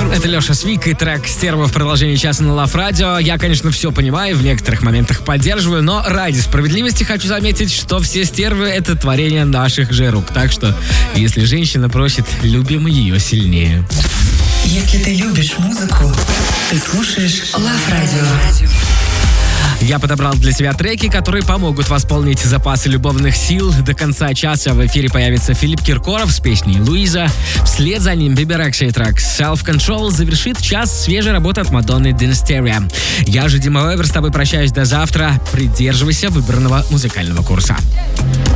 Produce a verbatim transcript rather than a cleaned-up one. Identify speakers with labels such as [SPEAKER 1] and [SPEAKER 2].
[SPEAKER 1] Это Леша Свик и трек «Стерва» в продолжении часа на Лав Радио. Я, конечно, все понимаю, в некоторых моментах поддерживаю, но ради справедливости хочу заметить, что все стервы — это творение наших же рук. Так что, если женщина просит, любим ее сильнее.
[SPEAKER 2] Если ты любишь музыку, ты слушаешь Лав Радио.
[SPEAKER 1] Я подобрал для себя треки, которые помогут восполнить запасы любовных сил. До конца часа в эфире появится Филипп Киркоров с песней «Луиза». Вслед за ним Биби Рекса и трек «Self Control» завершит час свежей работы от Мадонны «Динстерия». Я же, Дима Вебер, с тобой прощаюсь до завтра. Придерживайся выбранного музыкального курса.